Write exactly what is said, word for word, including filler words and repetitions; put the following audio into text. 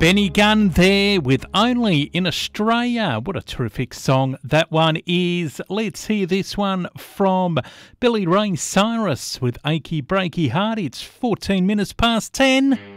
Benny Gunn there with Only in Australia. What a terrific song that one is. Let's hear this one from Billy Ray Cyrus with Achy Breaky Heart. It's fourteen minutes past ten.